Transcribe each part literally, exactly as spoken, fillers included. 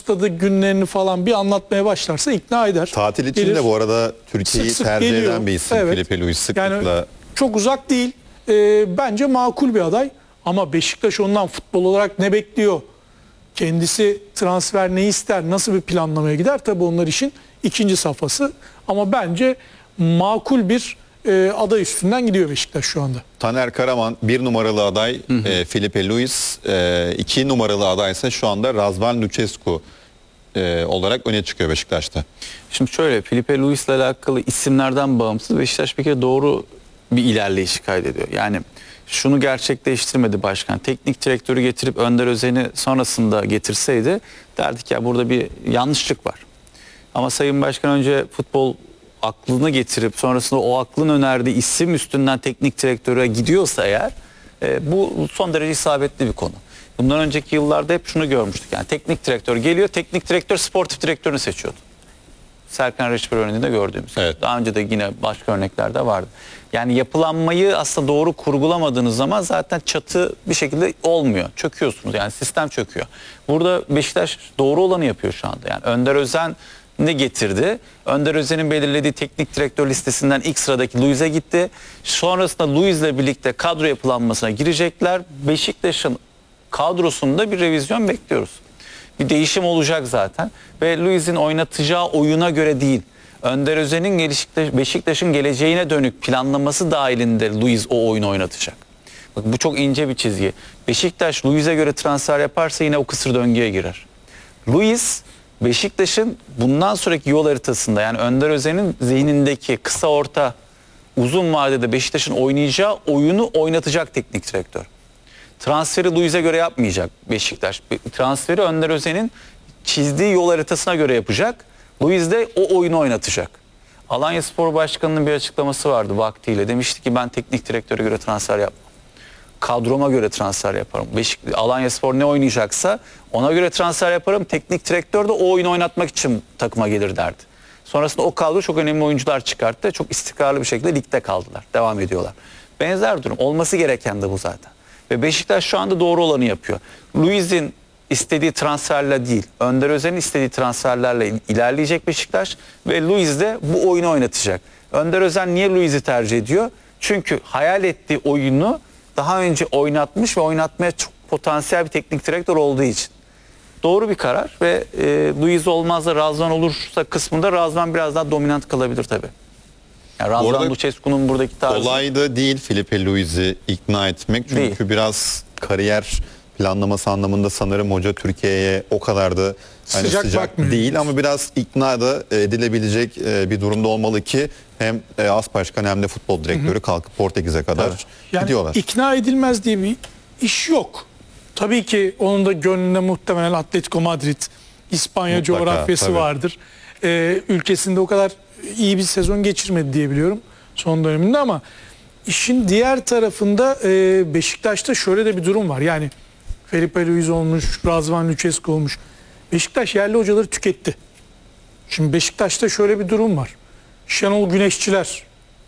stadı günlerini falan bir anlatmaya başlarsa ikna eder. Tatil için Gelir. de bu arada Türkiye'yi Sık sık tercih geliyor. eden bir isim Evet. Filipe Luis sıklıkla. Yani çok uzak değil. Ee, bence makul bir aday. Ama Beşiktaş ondan futbol olarak ne bekliyor? Kendisi transfer ne ister? Nasıl bir planlamaya gider? Tabii onlar işin ikinci safhası. Ama bence makul bir e, aday üstünden gidiyor Beşiktaş şu anda. Taner Karaman bir numaralı aday hı hı. E, Filipe Luis, e, iki numaralı aday ise şu anda Razvan Lucescu e, olarak öne çıkıyor Beşiktaş'ta. Şimdi şöyle, Filipe Luis'le alakalı isimlerden bağımsız Beşiktaş bir kere doğru bir ilerleyiş kaydediyor. Yani şunu gerçekleştirmedi başkan. Teknik direktörü getirip Önder Özen'i sonrasında getirseydi derdik ya burada bir yanlışlık var. Ama Sayın Başkan önce futbol aklını getirip sonrasında o aklın önerdiği isim üstünden teknik direktöre gidiyorsa eğer e, bu son derece isabetli bir konu. Bundan önceki yıllarda hep şunu görmüştük. Yani teknik direktör geliyor, teknik direktör sportif direktörünü seçiyordu. Serkan Reçber örneğinde gördüğümüz. Evet. Daha önce de yine başka örneklerde vardı. Yani yapılanmayı aslında doğru kurgulamadığınız zaman zaten çatı bir şekilde olmuyor. Çöküyorsunuz, yani sistem çöküyor. Burada Beşiktaş doğru olanı yapıyor şu anda. Yani Önder Özen ne getirdi? Önder Özen'in belirlediği teknik direktör listesinden ilk sıradaki Luis'e gitti. Sonrasında Luis'le birlikte kadro yapılanmasına girecekler. Beşiktaş'ın kadrosunda bir revizyon bekliyoruz. Bir değişim olacak zaten ve Luis'in oynatacağı oyuna göre değil, Önder Özen'in Beşiktaş'ın geleceğine dönük planlaması dahilinde Luis o oyunu oynatacak. Bak, bu çok ince bir çizgi. Beşiktaş Luis'e göre transfer yaparsa yine o kısır döngüye girer. Luis Beşiktaş'ın bundan sonraki yol haritasında, yani Önder Özen'in zihnindeki kısa orta uzun vadede Beşiktaş'ın oynayacağı oyunu oynatacak teknik direktör. Transferi Luis'e göre yapmayacak Beşiktaş. Transferi Önder Özen'in çizdiği yol haritasına göre yapacak. Luis de o oyunu oynatacak. Alanyaspor Başkanı'nın bir açıklaması vardı vaktiyle. Demişti ki ben teknik direktöre göre transfer yapmam. Kadroma göre transfer yaparım. Beşiktaş, Alanyaspor ne oynayacaksa ona göre transfer yaparım. Teknik direktör de o oyunu oynatmak için takıma gelir derdi. Sonrasında o kadro çok önemli oyuncular çıkarttı. Çok istikrarlı bir şekilde ligde kaldılar. Devam ediyorlar. Benzer durum. Olması gereken de bu zaten. Ve Beşiktaş şu anda doğru olanı yapıyor. Luis'in istediği transferle değil, Önder Özen'in istediği transferlerle ilerleyecek Beşiktaş ve Luis de bu oyunu oynatacak. Önder Özen niye Luis'i tercih ediyor? Çünkü hayal ettiği oyunu daha önce oynatmış ve oynatmaya çok potansiyel bir teknik direktör olduğu için. Doğru bir karar ve e, Luis olmaz da Razvan olursa kısmında Razvan biraz daha dominant kalabilir tabii. Yani Razvan Lucescu'nun buradaki tarzı... Kolay da değil Filipe Luis'i ikna etmek. Çünkü değil. Biraz kariyer planlaması anlamında sanırım hoca Türkiye'ye o kadar da hani sıcak, sıcak değil ama biraz ikna da edilebilecek bir durumda olmalı ki hem as başkan hem de futbol direktörü hı hı. kalkıp Portekiz'e kadar yani gidiyorlar. İkna edilmez diye bir iş yok. Tabii ki onun da gönlünde muhtemelen Atletico Madrid, İspanya mutlaka, coğrafyası tabii. vardır. Ee, ülkesinde o kadar iyi bir sezon geçirmedi diye biliyorum son döneminde ama işin diğer tarafında e, Beşiktaş'ta şöyle de bir durum var. Yani Filipe Luis olmuş, Razvan Lucescu olmuş. Beşiktaş yerli hocaları tüketti. Şimdi Beşiktaş'ta şöyle bir durum var. Şenol Güneşçiler,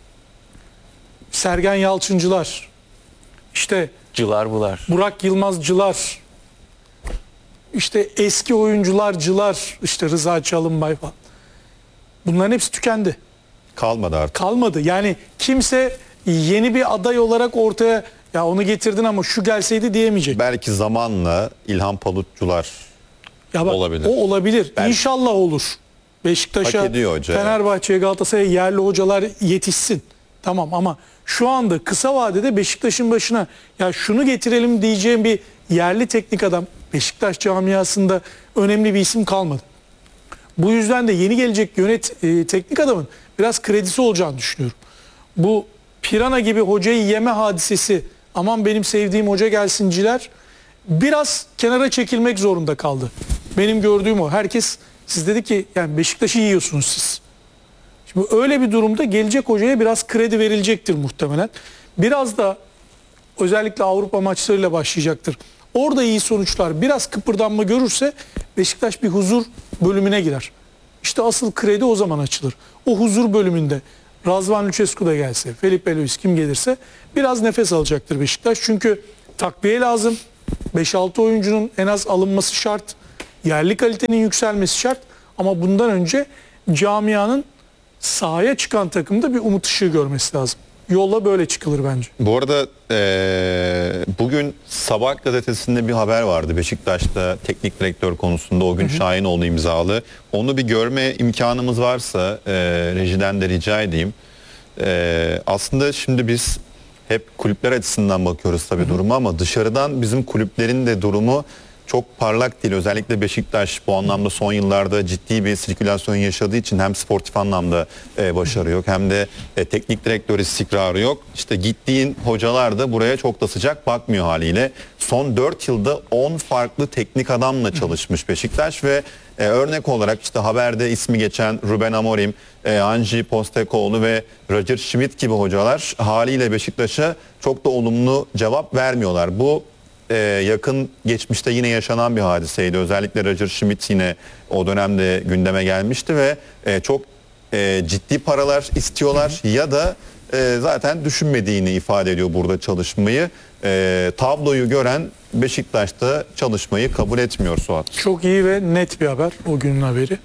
Sergen Yalçıncılar, işte Cılar bular. Burak Yılmazcılar, işte eski oyuncularcılar, işte Rıza Çalınbay falan. Bunların hepsi tükendi. Kalmadı artık. Kalmadı. Yani kimse yeni bir aday olarak ortaya ya onu getirdin ama şu gelseydi diyemeyecek. Belki zamanla İlhan Palutçular ya bak, olabilir. O olabilir. Belki. İnşallah olur. Beşiktaş'a, Fenerbahçe'ye, Galatasaray'a yerli hocalar yetişsin. Tamam ama şu anda kısa vadede Beşiktaş'ın başına ya şunu getirelim diyeceğim bir yerli teknik adam Beşiktaş camiasında önemli bir isim kalmadı. Bu yüzden de yeni gelecek yönet e, teknik adamın biraz kredisi olacağını düşünüyorum. Bu pirana gibi hocayı yeme hadisesi, aman benim sevdiğim hoca gelsinciler biraz kenara çekilmek zorunda kaldı. Benim gördüğüm o. Herkes siz dedi ki yani Beşiktaş'ı yiyorsunuz siz. Şimdi öyle bir durumda gelecek hocaya biraz kredi verilecektir muhtemelen. Biraz da özellikle Avrupa maçlarıyla başlayacaktır. Orada iyi sonuçlar, biraz kıpırdanma görürse Beşiktaş bir huzur bölümüne girer. İşte asıl kredi o zaman açılır. O huzur bölümünde Razvan Lucescu da gelse, Filipe Luis kim gelirse biraz nefes alacaktır Beşiktaş. Çünkü takviye lazım. beş altı oyuncunun en az alınması şart. Yerli kalitenin yükselmesi şart ama bundan önce camianın sahaya çıkan takımda bir umut ışığı görmesi lazım. Yolla böyle çıkılır bence. Bu arada e, bugün Sabah gazetesinde bir haber vardı Beşiktaş'ta teknik direktör konusunda, o gün hı hı. Şahinoğlu imzalı. Onu bir görme imkanımız varsa e, rejiden de rica edeyim. E, aslında şimdi biz hep kulüpler açısından bakıyoruz tabii hı hı. duruma ama dışarıdan bizim kulüplerin de durumu çok parlak değil. Özellikle Beşiktaş bu anlamda son yıllarda ciddi bir sirkülasyon yaşadığı için hem sportif anlamda e, başarı yok hem de e, teknik direktör istikrarı yok. İşte gittiğin hocalar da buraya çok da sıcak bakmıyor haliyle. Son dört yılda on farklı teknik adamla çalışmış Beşiktaş ve e, örnek olarak işte haberde ismi geçen Ruben Amorim, e, Ange Postecoglou ve Roger Schmidt gibi hocalar haliyle Beşiktaş'a çok da olumlu cevap vermiyorlar. Bu Ee, yakın geçmişte yine yaşanan bir hadiseydi. Özellikle Roger Schmidt yine o dönemde gündeme gelmişti ve e, çok e, ciddi paralar istiyorlar ya da e, zaten düşünmediğini ifade ediyor burada çalışmayı. E, tabloyu gören Beşiktaş'ta çalışmayı kabul etmiyor Suat. Çok iyi ve net bir haber, o günün haberi.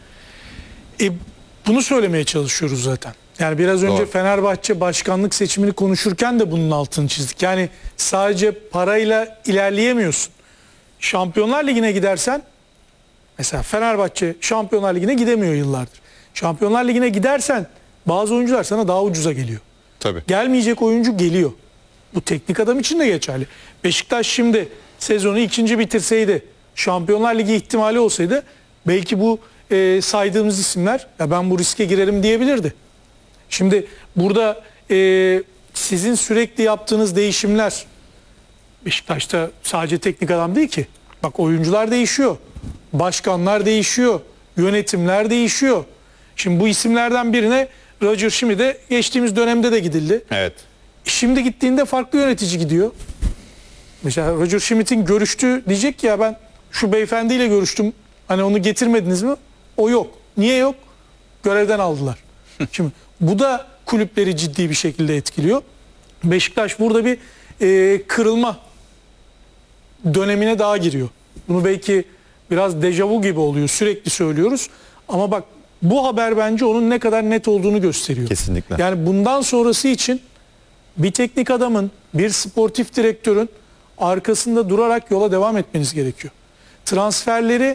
E, bunu söylemeye çalışıyoruz zaten. Yani biraz önce Doğru. Fenerbahçe başkanlık seçimini konuşurken de bunun altını çizdik. Yani sadece parayla ilerleyemiyorsun. Şampiyonlar Ligi'ne gidersen, mesela Fenerbahçe Şampiyonlar Ligi'ne gidemiyor yıllardır. Şampiyonlar Ligi'ne gidersen bazı oyuncular sana daha ucuza geliyor. Tabii. Gelmeyecek oyuncu geliyor. Bu teknik adam için de geçerli. Beşiktaş şimdi sezonu ikinci bitirseydi, Şampiyonlar Ligi ihtimali olsaydı belki bu e, saydığımız isimler ya ben bu riske girerim diyebilirdi. Şimdi burada e, sizin sürekli yaptığınız değişimler, Beşiktaş'ta sadece teknik adam değil ki. Bak oyuncular değişiyor, başkanlar değişiyor, yönetimler değişiyor. Şimdi bu isimlerden birine Roger Schmidt'e geçtiğimiz dönemde de gidildi. Evet. Şimdi gittiğinde farklı yönetici gidiyor. Mesela Roger Schmidt'in görüştüğü diyecek ki ya ben şu beyefendiyle görüştüm. Hani onu getirmediniz mi? O yok. Niye yok? Görevden aldılar. Şimdi bu da kulüpleri ciddi bir şekilde etkiliyor. Beşiktaş burada bir e, kırılma dönemine daha giriyor. Bunu belki biraz dejavu gibi oluyor. Sürekli söylüyoruz. Ama bak bu haber bence onun ne kadar net olduğunu gösteriyor. Kesinlikle. Yani bundan sonrası için bir teknik adamın, bir sportif direktörün arkasında durarak yola devam etmeniz gerekiyor. Transferleri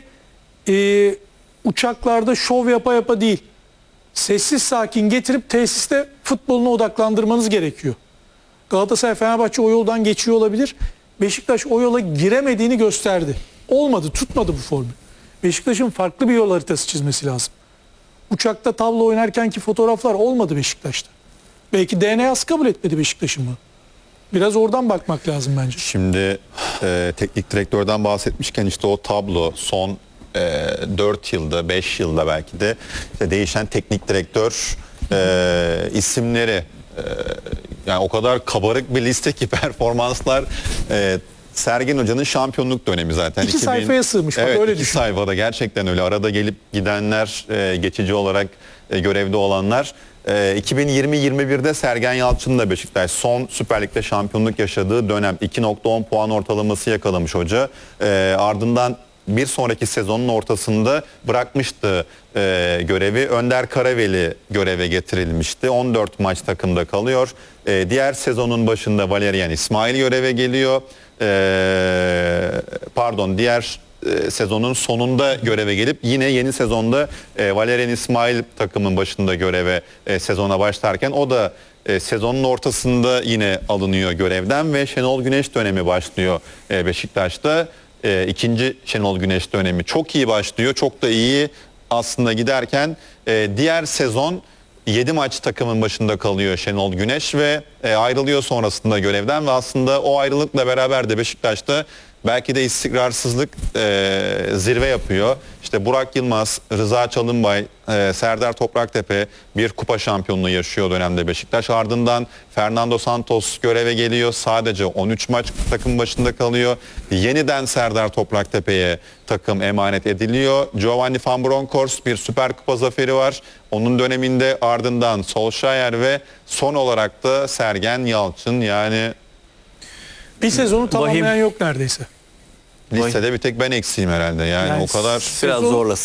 e, uçaklarda şov yapa yapa değil, sessiz sakin getirip tesiste futboluna odaklandırmanız gerekiyor. Galatasaray, Fenerbahçe o yoldan geçiyor olabilir. Beşiktaş o yola giremediğini gösterdi. Olmadı, tutmadı bu formül. Beşiktaş'ın farklı bir yol haritası çizmesi lazım. Uçakta tavla oynarkenki fotoğraflar olmadı Beşiktaş'ta. Belki D N A'sı kabul etmedi Beşiktaş'ın bunu. Biraz oradan bakmak lazım bence. Şimdi e, teknik direktörden bahsetmişken işte o tablo son e, dört yılda, beş yılda belki de işte değişen teknik direktör e, isimleri e, yani o kadar kabarık bir liste ki performanslar e, Sergen Hoca'nın şampiyonluk dönemi zaten. İki iki bin, sayfaya sığmış. Evet, öyle iki düşün. sayfada gerçekten öyle. Arada gelip gidenler, e, geçici olarak e, görevde olanlar. E, iki bin yirmi yirmi birde Sergen Yalçın da Beşiktaş son Süper Lig'de şampiyonluk yaşadığı dönem iki nokta on puan ortalaması yakalamış hoca. E, ardından bir sonraki sezonun ortasında bırakmıştı e, görevi. Önder Karaveli göreve getirilmişti. on dört maç takımda kalıyor. E, diğer sezonun başında Valerian İsmail göreve geliyor. E, pardon diğer e, sezonun sonunda göreve gelip yine yeni sezonda e, Valerian İsmail takımın başında göreve e, sezona başlarken o da e, sezonun ortasında yine alınıyor görevden ve Şenol Güneş dönemi başlıyor e, Beşiktaş'ta. E, ikinci Şenol Güneş dönemi çok iyi başlıyor. Çok da iyi aslında giderken e, diğer sezon yedi maç takımın başında kalıyor Şenol Güneş ve e, ayrılıyor sonrasında görevden ve aslında o ayrılıkla beraber de Beşiktaş'ta belki de istikrarsızlık e, zirve yapıyor. İşte Burak Yılmaz, Rıza Çalınbay, e, Serdar Topraktepe bir kupa şampiyonluğu yaşıyor dönemde Beşiktaş. Ardından Fernando Santos göreve geliyor. Sadece on üç maç takım başında kalıyor. Yeniden Serdar Topraktepe'ye takım emanet ediliyor. Giovanni Van Bronckhorst bir Süper Kupa zaferi var. Onun döneminde ardından Solskjaer ve son olarak da Sergen Yalçın yani... Bir sezonu tamamlayan yok neredeyse. Listede bir tek ben eksiğim herhalde. Yani, Yani o kadar biraz sezon- zorla